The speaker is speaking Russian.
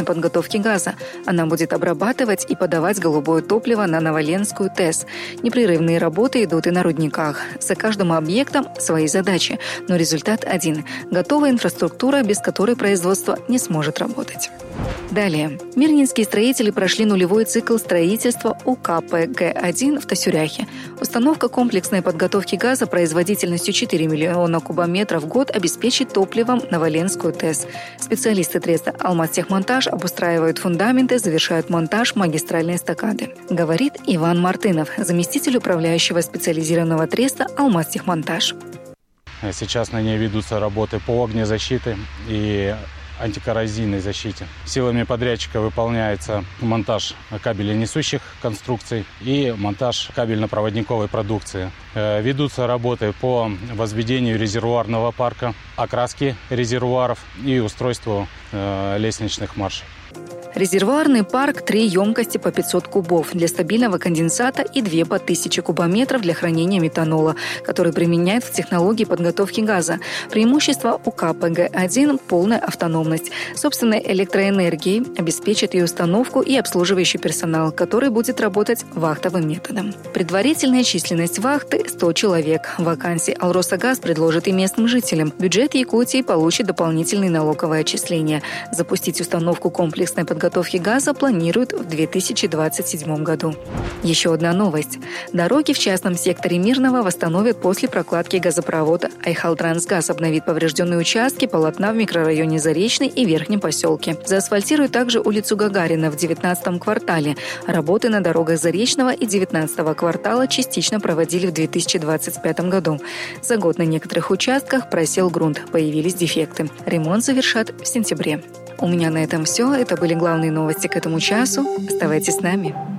комплексной подготовки газа. Она будет обрабатывать и подавать голубое топливо на Новоленскую ТЭС. Непрерывные работы идут и на рудниках. За каждым объектом свои задачи, но результат один – готовая инфраструктура, без которой производство не сможет работать. Далее. Мирнинские строители прошли нулевой цикл строительства УКПГ-1 в Тасюряхе. Установка комплексной подготовки газа производительностью 4 миллиона кубометров в год обеспечит топливом Новоленскую ТЭС. Специалисты треста «Алмазтехмонтаж» обустраивают фундаменты, завершают монтаж магистральной эстакады. Говорит Иван Мартынов, заместитель управляющего специализированного треста «Алмазтехмонтаж». Сейчас на ней ведутся работы по огнезащите и антикоррозийной защите. Силами подрядчика выполняется монтаж кабеленесущих конструкций и монтаж кабельно-проводниковой продукции. Ведутся работы по возведению резервуарного парка, окраске резервуаров и устройству лестничных маршей. Резервуарный парк – 3 емкости по 500 кубов для стабильного конденсата и 2 по 1000 кубометров для хранения метанола, который применяют в технологии подготовки газа. Преимущество УКПГ-1 – полная автономность. Собственной электроэнергией обеспечит ее установку и обслуживающий персонал, который будет работать вахтовым методом. Предварительная численность вахты – 100 человек. Вакансии «Алросагаз» предложит и местным жителям. Бюджет Якутии получит дополнительные налоговые отчисления. Запустить установку комплексной подготовки газа планируют в 2027 году. Еще одна новость. Дороги в частном секторе Мирного восстановят после прокладки газопровода. Айхалтрансгаз обновит поврежденные участки полотна в микрорайоне Заречный и Верхнем поселке. Заасфальтируют также улицу Гагарина в 19-м квартале. Работы на дорогах Заречного и 19-го квартала частично проводили в 2025 году. За год на некоторых участках просел грунт, появились дефекты. Ремонт завершат в сентябре. У меня на этом все. Это были главные новости к этому часу. Оставайтесь с нами.